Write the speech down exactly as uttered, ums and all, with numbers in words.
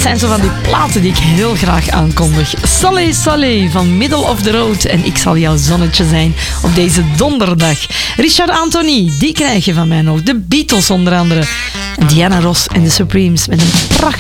zijn zo van die platen die ik heel graag aankondig. Soleil, Soleil van Middle of the Road. En ik zal jouw zonnetje zijn op deze donderdag. Richard Anthony, die krijg je van mij nog. De Beatles onder andere. Diana Ross en de Supremes met een prachtig